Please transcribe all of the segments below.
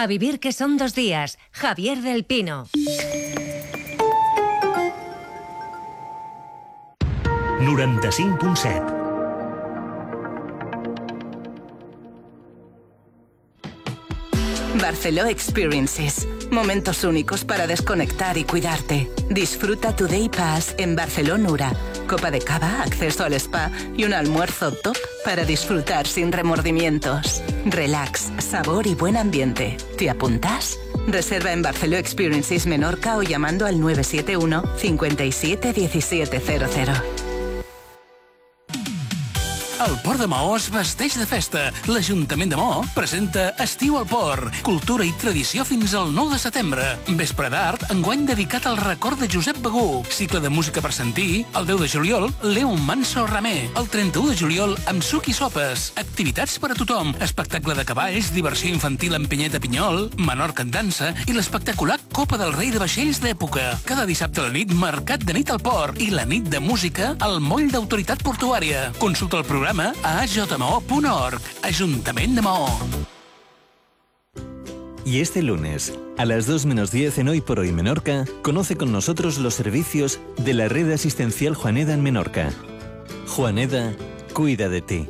A vivir que son 2 días. Javier del Pino. 95.7. Barceló Experiences. Momentos únicos para desconectar y cuidarte. Disfruta tu Day Pass en Barceló Nura. Copa de cava, acceso al spa y un almuerzo top para disfrutar sin remordimientos. Relax, sabor y buen ambiente. ¿Te apuntas? Reserva en Barceló Experiences Menorca o llamando al 971 57 1700. El Port de Maó es vesteix de festa. L'Ajuntament de Maó presenta Estiu al Port. Cultura i tradició fins al 9 de setembre. Vespre d'art, enguany dedicat al record de Josep Begú. Cicle de música per sentir. El 10 de juliol, Leo Manso Ramé. El 31 de juliol, amb suc i sopes. Activitats per a tothom. Espectacle de cavalls, diversió infantil amb pinyeta pinyol, Menorca en dansa i l'espectacular Copa del Rei de vaixells d'època. Cada dissabte a la nit, mercat de nit al port i la nit de música al moll d'Autoritat Portuària. Consulta el programa a ajmo.org. Ajuntament de Maó. Y este lunes, a las 2:10 en Hoy por Hoy Menorca, conoce con nosotros los servicios de la red asistencial Juaneda en Menorca. Juaneda, cuida de ti.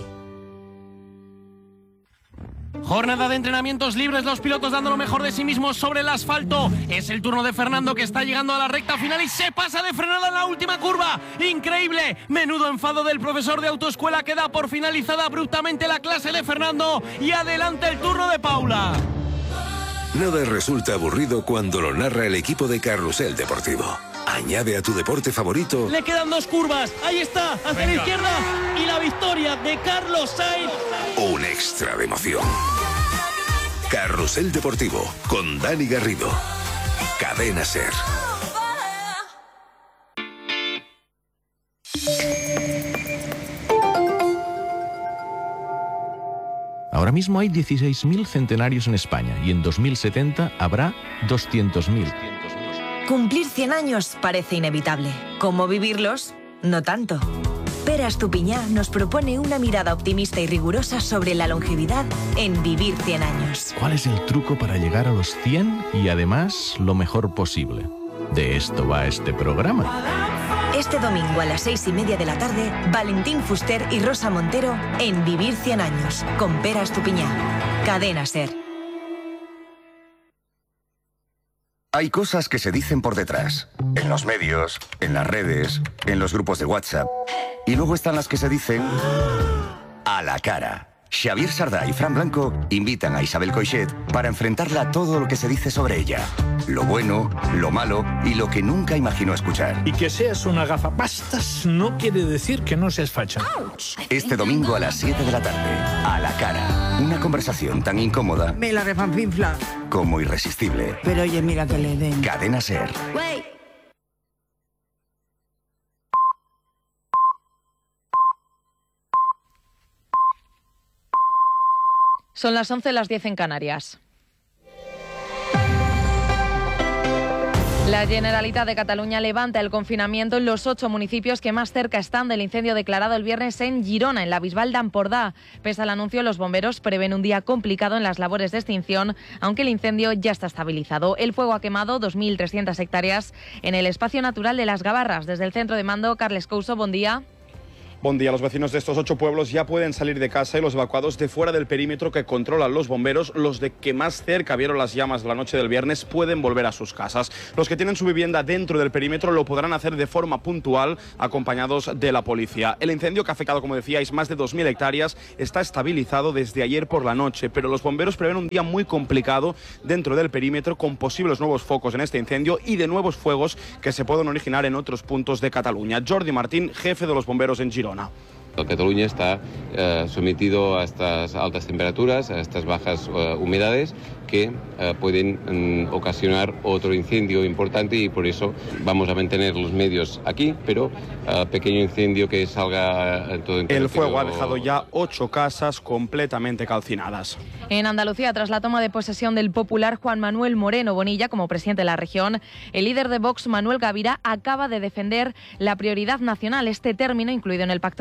Jornada de entrenamientos libres, los pilotos dando lo mejor de sí mismos sobre el asfalto. Es el turno de Fernando, que está llegando a la recta final y se pasa de frenada en la última curva. ¡Increíble! Menudo enfado del profesor de autoescuela, que da por finalizada abruptamente la clase de Fernando. Y adelante el turno de Paula. Nada resulta aburrido cuando lo narra el equipo de Carrusel Deportivo. Añade a tu deporte favorito. Le quedan 2 curvas. Ahí está, hacia la izquierda. Y la victoria de Carlos Sainz. Un extra de emoción. Carrusel Deportivo con Dani Garrido. Cadena Ser. Ahora mismo hay 16.000 centenarios en España y en 2070 habrá 200.000. Cumplir 100 años parece inevitable. ¿Cómo vivirlos? No tanto. Pere Estupiñá nos propone una mirada optimista y rigurosa sobre la longevidad en Vivir 100 años. ¿Cuál es el truco para llegar a los 100 y además lo mejor posible? De esto va este programa. Este domingo a las 6:30 de la tarde, Valentín Fuster y Rosa Montero en Vivir 100 años, con Pere Estupiñá. Cadena Ser. Hay cosas que se dicen por detrás, en los medios, en las redes, en los grupos de WhatsApp. Y luego están las que se dicen a la cara. Xavier Sardá y Fran Blanco invitan a Isabel Coixet para enfrentarla a todo lo que se dice sobre ella. Lo bueno, lo malo y lo que nunca imaginó escuchar. Y que seas una gafapastas no quiere decir que no seas facha. Este domingo a las 7 de la tarde, a la cara. Una conversación tan incómoda Me la refanfinfla. como irresistible. Pero oye, mira que le den. Cadena Ser. Son las 11, las 10 en Canarias. La Generalitat de Cataluña levanta el confinamiento en los 8 municipios que más cerca están del incendio declarado el viernes en Girona, en la Bisbal d'Empordà. Pese al anuncio, los bomberos prevén un día complicado en las labores de extinción, aunque el incendio ya está estabilizado. El fuego ha quemado 2.300 hectáreas en el espacio natural de Las Gavarras. Desde el centro de mando, Carles Couso, buen día. Buen día. Los vecinos de estos 8 pueblos ya pueden salir de casa y los evacuados de fuera del perímetro que controlan los bomberos, los de que más cerca vieron las llamas la noche del viernes, pueden volver a sus casas. Los que tienen su vivienda dentro del perímetro lo podrán hacer de forma puntual, acompañados de la policía. El incendio, que ha afectado, como decíais, más de 2.000 hectáreas, está estabilizado desde ayer por la noche, pero los bomberos prevén un día muy complicado dentro del perímetro, con posibles nuevos focos en este incendio y de nuevos fuegos que se pueden originar en otros puntos de Cataluña. Jordi Martín, jefe de los bomberos en Girona. Cataluña está sometido a estas altas temperaturas, a estas bajas humedades que pueden ocasionar otro incendio importante, y por eso vamos a mantener los medios aquí, pero pequeño incendio que salga en todo el fuego ha dejado ya 8 casas completamente calcinadas. En Andalucía, tras la toma de posesión del popular Juan Manuel Moreno Bonilla como presidente de la región, el líder de Vox, Manuel Gavira, acaba de defender la prioridad nacional. Este término, incluido en el pacto de coalición,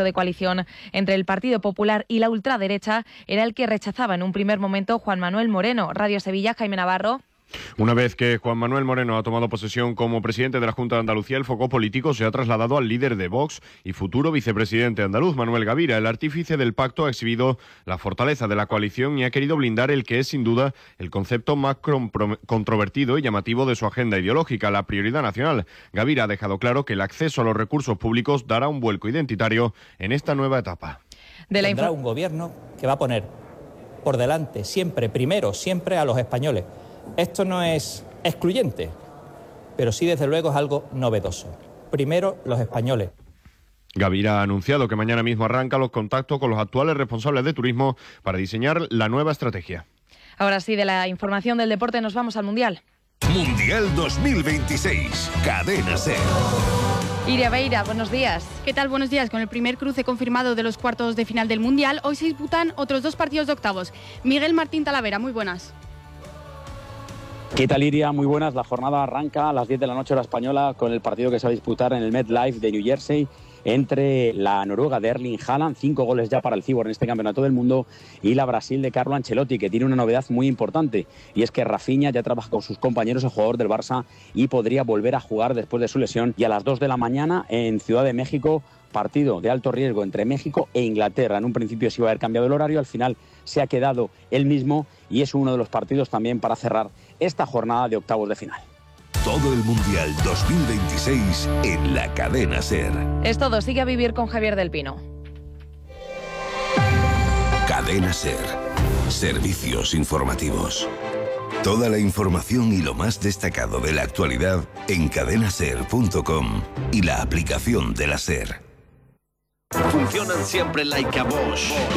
coalición entre el Partido Popular y la ultraderecha era el que rechazaba en un primer momento Juan Manuel Moreno. Radio Sevilla, Jaime Navarro. Una vez que Juan Manuel Moreno ha tomado posesión como presidente de la Junta de Andalucía, el foco político se ha trasladado al líder de Vox y futuro vicepresidente andaluz, Manuel Gavira. El artífice del pacto ha exhibido la fortaleza de la coalición y ha querido blindar el que es sin duda el concepto más controvertido y llamativo de su agenda ideológica, la prioridad nacional. Gavira ha dejado claro que el acceso a los recursos públicos dará un vuelco identitario en esta nueva etapa. Tendrá un gobierno que va a poner por delante siempre, primero, siempre a los españoles. Esto no es excluyente, pero sí desde luego es algo novedoso. Primero, los españoles. Gavira ha anunciado que mañana mismo arranca los contactos con los actuales responsables de turismo para diseñar la nueva estrategia. Ahora sí, de la información del deporte nos vamos al Mundial. Mundial 2026, Cadena SER. Iria Beira, buenos días. ¿Qué tal? Buenos días. Con el primer cruce confirmado de los cuartos de final del Mundial, hoy se disputan otros 2 partidos de octavos. Miguel Martín Talavera, muy buenas. ¿Qué tal, Iria? Muy buenas. La jornada arranca a las 10 de la noche hora española con el partido que se va a disputar en el MetLife de New Jersey entre la Noruega de Erling Haaland, 5 goles ya para el Cibor en este campeonato del mundo, y la Brasil de Carlo Ancelotti, que tiene una novedad muy importante, y es que Rafinha ya trabaja con sus compañeros, el jugador del Barça, y podría volver a jugar después de su lesión. Y a las 2 de la mañana en Ciudad de México, partido de alto riesgo entre México e Inglaterra. En un principio se iba a haber cambiado el horario, al final se ha quedado el mismo y es uno de los partidos también para cerrar esta jornada de octavos de final. Todo el Mundial 2026 en la Cadena SER. Es todo, sigue a vivir con Javier del Pino. Cadena SER. Servicios informativos. Toda la información y lo más destacado de la actualidad en cadenaser.com y la aplicación de la SER. Funcionan siempre like a Bosch.